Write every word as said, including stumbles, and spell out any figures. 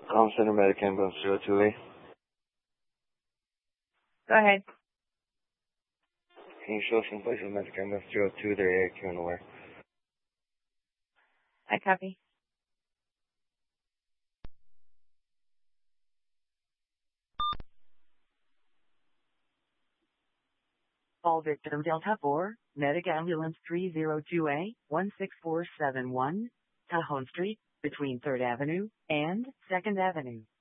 Calm Center Medic Ambulance zero two A. Go ahead. Can you show some place in Medic Ambulance zero two? They're A Q and aware. I copy. All victim Delta four, Medic Ambulance three zero two A, one six four seven one, Cajon Street, between third Avenue and second Avenue.